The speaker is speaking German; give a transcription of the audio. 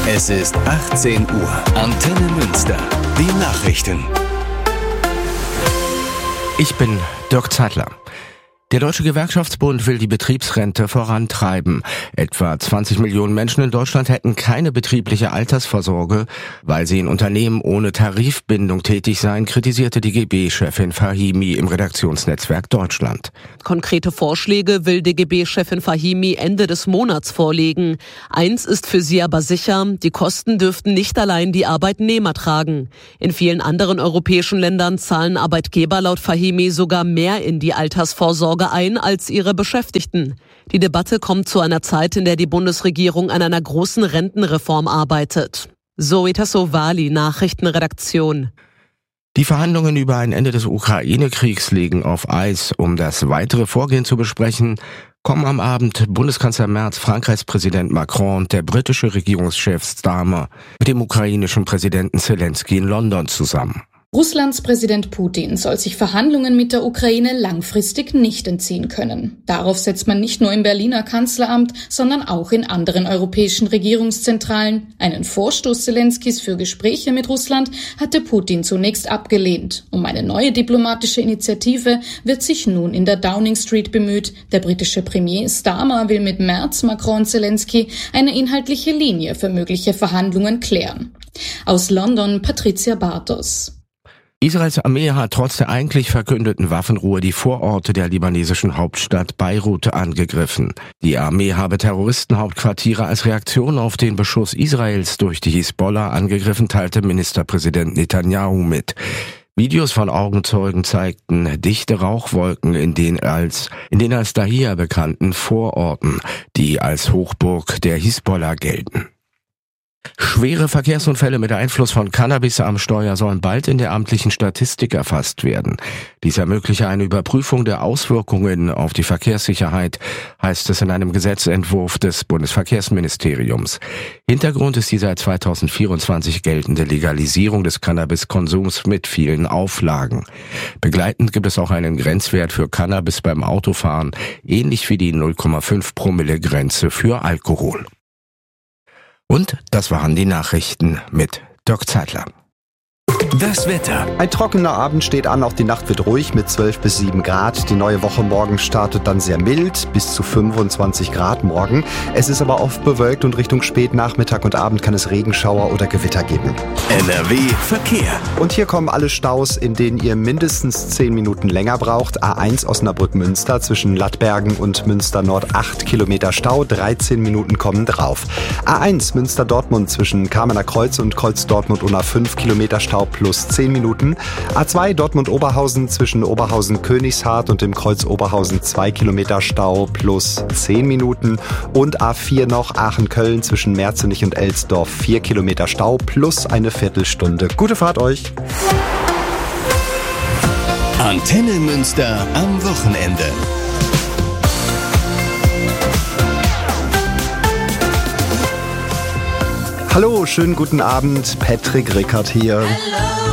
Es ist 18 Uhr. Antenne Münster. Die Nachrichten. Ich bin Dirk Zeitler. Der Deutsche Gewerkschaftsbund will die Betriebsrente vorantreiben. Etwa 20 Millionen Menschen in Deutschland hätten keine betriebliche Altersvorsorge, weil sie in Unternehmen ohne Tarifbindung tätig seien, kritisierte die DGB-Chefin Fahimi im Redaktionsnetzwerk Deutschland. Konkrete Vorschläge will DGB-Chefin Fahimi Ende des Monats vorlegen. Eins ist für sie aber sicher: Die Kosten dürften nicht allein die Arbeitnehmer tragen. In vielen anderen europäischen Ländern zahlen Arbeitgeber laut Fahimi sogar mehr in die Altersvorsorge ein als ihre Beschäftigten. Die Debatte kommt zu einer Zeit, in der die Bundesregierung an einer großen Rentenreform arbeitet. Zoe Tassovali, Nachrichtenredaktion. Die Verhandlungen über ein Ende des Ukraine-Kriegs liegen auf Eis. Um das weitere Vorgehen zu besprechen, kommen am Abend Bundeskanzler Merz, Frankreichs Präsident Macron und der britische Regierungschef Starmer mit dem ukrainischen Präsidenten Zelensky in London zusammen. Russlands Präsident Putin soll sich Verhandlungen mit der Ukraine langfristig nicht entziehen können. Darauf setzt man nicht nur im Berliner Kanzleramt, sondern auch in anderen europäischen Regierungszentralen. Einen Vorstoß Zelenskys für Gespräche mit Russland hatte Putin zunächst abgelehnt. Um eine neue diplomatische Initiative wird sich nun in der Downing Street bemüht. Der britische Premier Starmer will mit Merz, Macron und Zelensky eine inhaltliche Linie für mögliche Verhandlungen klären. Aus London Patricia Bartos. Israels Armee hat trotz der eigentlich verkündeten Waffenruhe die Vororte der libanesischen Hauptstadt Beirut angegriffen. Die Armee habe Terroristenhauptquartiere als Reaktion auf den Beschuss Israels durch die Hisbollah angegriffen, teilte Ministerpräsident Netanyahu mit. Videos von Augenzeugen zeigten dichte Rauchwolken in den als Dahia bekannten Vororten, die als Hochburg der Hisbollah gelten. Schwere Verkehrsunfälle mit Einfluss von Cannabis am Steuer sollen bald in der amtlichen Statistik erfasst werden. Dies ermögliche eine Überprüfung der Auswirkungen auf die Verkehrssicherheit, heißt es in einem Gesetzentwurf des Bundesverkehrsministeriums. Hintergrund ist die seit 2024 geltende Legalisierung des Cannabiskonsums mit vielen Auflagen. Begleitend gibt es auch einen Grenzwert für Cannabis beim Autofahren, ähnlich wie die 0,5 Promille-Grenze für Alkohol. Und das waren die Nachrichten mit Dirk Zeitler. Das Wetter. Ein trockener Abend steht an, auch die Nacht wird ruhig mit 12 bis 7 Grad. Die neue Woche morgen startet dann sehr mild, bis zu 25 Grad morgen. Es ist aber oft bewölkt und Richtung Spätnachmittag und Abend kann es Regenschauer oder Gewitter geben. NRW Verkehr. Und hier kommen alle Staus, in denen ihr mindestens 10 Minuten länger braucht. A1 Osnabrück-Münster zwischen Lattbergen und Münster-Nord 8 Kilometer Stau, 13 Minuten kommen drauf. A1 Münster-Dortmund zwischen Kamener Kreuz und Kreuz-Dortmund-Unna 5 Kilometer Stau plus 10 Minuten. A2 Dortmund-Oberhausen zwischen Oberhausen-Königshardt und dem Kreuz Oberhausen 2 Kilometer Stau plus 10 Minuten. Und A4 noch Aachen-Köln zwischen Merzenich und Elsdorf 4 Kilometer Stau plus eine Viertelstunde. Gute Fahrt euch! Antenne Münster am Wochenende. Hallo, schönen guten Abend. Patrick Rickert hier. Hello.